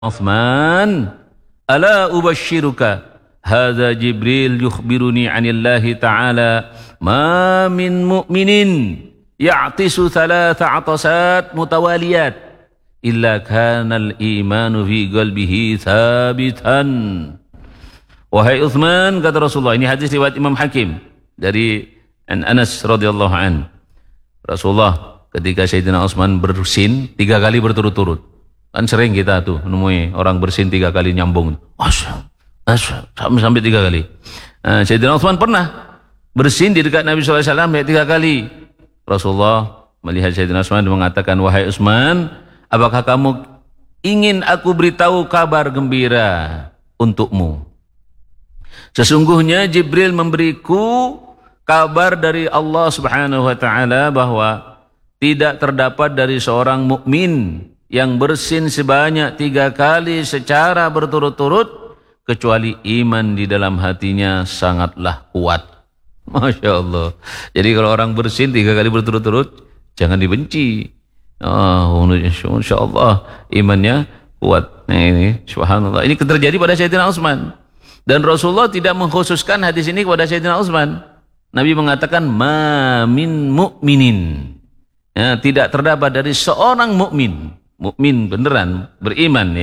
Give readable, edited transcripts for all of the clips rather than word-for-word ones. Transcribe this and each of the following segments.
Uthman, ala ubashiruka hadza Jibril yukhbiruni 'anillahi ta'ala ma min mu'minin ya'tisu thalatha 'atasat mutawaliyat illa kana al-imanu fi qalbihi thabitan. Wahai Uthman, kata Rasulullah, ini hadis riwayat Imam Hakim dari Anas radhiyallahu an. Rasulullah ketika Sayyidina Utsman bersin 3 kali berturut-turut. Kan sering kita tuh nemui orang bersin 3 kali nyambung. Sampai 3 kali. Sayyidina Utsman pernah bersin di dekat Nabi sallallahu alaihi wasallam 3 kali. Rasulullah melihat Sayyidina Utsman dan mengatakan, "Wahai Utsman, apakah kamu ingin aku beritahu kabar gembira untukmu? Sesungguhnya Jibril memberiku kabar dari Allah Subhanahu wa taala bahwa tidak terdapat dari seorang mukmin yang bersin sebanyak 3 kali secara berturut-turut kecuali iman di dalam hatinya sangatlah kuat." Masya Allah. Jadi kalau orang bersin 3 kali berturut-turut jangan dibenci. Insya Allah imannya kuat. Nah, ini subhanallah. Ini terjadi pada Sayyidina Utsman. Dan Rasulullah tidak mengkhususkan hadis ini kepada Sayyidina Utsman. Nabi mengatakan ma min mu'minin. Ya, tidak terdapat dari seorang mukmin beneran beriman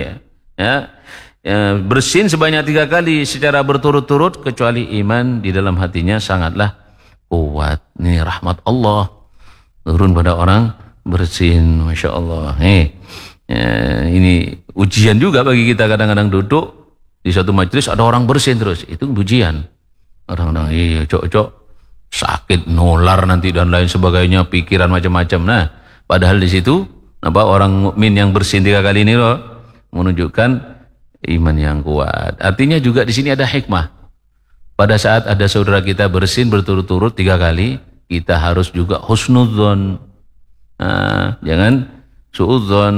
bersin sebanyak 3 kali secara berturut-turut kecuali iman di dalam hatinya sangatlah kuat. Ini rahmat Allah turun pada orang bersin. Masya Allah. Ini ujian juga bagi kita. Kadang-kadang duduk di suatu majelis ada orang bersin terus, itu ujian. Orang-orang cok sakit nular nanti dan lain sebagainya, pikiran macam-macam. Nah, padahal di situ orang mukmin yang bersin 3 kali ini loh menunjukkan iman yang kuat. Artinya juga di sini ada hikmah. Pada saat ada saudara kita bersin berturut-turut 3 kali, kita harus juga husnudzon. Jangan suudzon.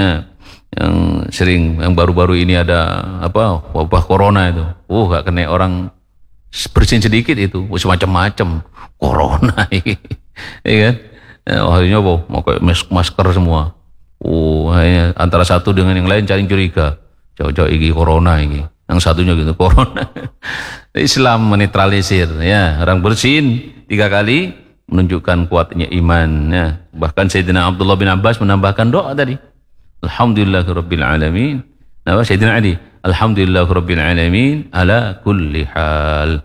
Yang baru-baru ini ada wabah corona itu. Gak kena orang bersin sedikit itu, semacam-macam corona ini. Iya kan? Akhirnya mau pakai masker semua. Antara satu dengan yang lain cari curiga. Jauh-jauh ini corona ini. Yang satunya gitu corona. Islam menetralisir ya. Orang bersin 3 kali menunjukkan kuatnya iman ya. Bahkan Sayyidina Abdullah bin Abbas menambahkan doa tadi. Alhamdulillahirabbil alamin. Nah, Sayyidina Ali, alhamdulillahirabbil alamin ala kulli hal.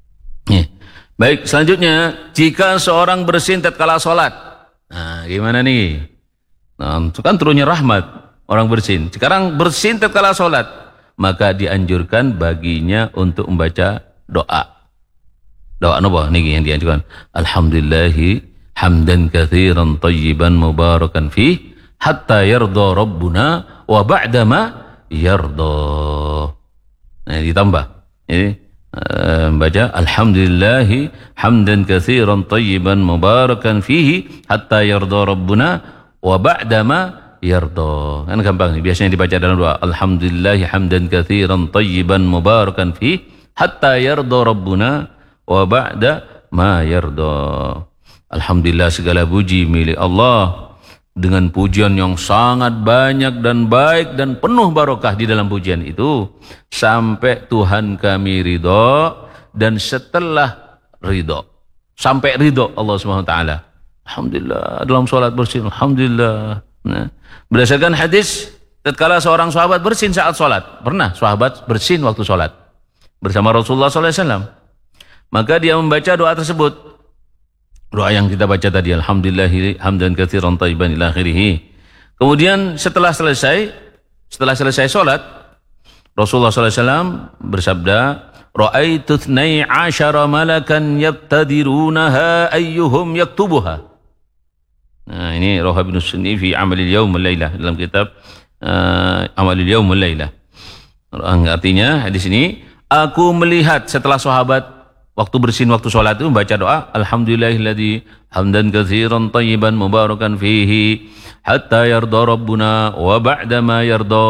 Baik, selanjutnya jika seorang bersin tatkala salat. Nah, gimana nih? Nah, itu kan turunnya rahmat orang bersin. Sekarang bersin tatkala salat, maka dianjurkan baginya untuk membaca doa. Doa apa nih yang dianjurkan? Alhamdulillahi hamdan katsiran thayyiban mubarakan fi hatta yarda rabbuna wa ba'da ma yarda. Nah, ditambah. Ini baca alhamdulillahi hamdan katsiran thayyiban mubarakan fihi hatta yarda rabbuna wa ba'da ma yarda. Kan gampang nih, biasanya dibaca dalam doa alhamdulillahi hamdan katsiran thayyiban mubarakan fihi hatta yarda rabbuna wa ba'da ma yarda. Alhamdulillah, segala puji milik Allah dengan pujian yang sangat banyak dan baik dan penuh barokah di dalam pujian itu sampai Tuhan kami ridho dan setelah ridho sampai ridho Allah Subhanahu wa taala. Alhamdulillah dalam salat bersin, alhamdulillah. Nah, berdasarkan hadis tatkala seorang sahabat bersin saat salat, pernah sahabat bersin waktu salat bersama Rasulullah sallallahu alaihi wasallam, maka dia membaca doa tersebut. Doa yang kita baca tadi, alhamdulillahi hamdan katsiran thayyiban ila akhirih. Kemudian setelah selesai salat, Rasulullah sallallahu alaihi wasallam bersabda, "Ra'aitu 12 malakan yabtadirunaha ayyuhum yaktubuha." Nah, ini Rawah Ibnu Sunni fi Amalil Yaum wal Lailah, dalam kitab Amalil Yaum wal Lailah. Artinya hadis ini, aku melihat setelah sahabat waktu bersin waktu sholat itu membaca doa alhamdulillahilladzi hamdan katsiran thayyiban mubarakan fihi hatta yarda rabbuna wa ba'da ma yarda.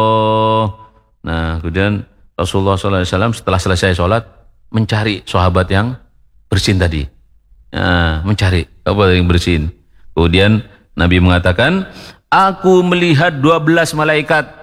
Nah, kemudian Rasulullah SAW setelah selesai sholat mencari sahabat yang bersin tadi. Nah, mencari apa yang bersin. Kemudian Nabi mengatakan, aku melihat 12 malaikat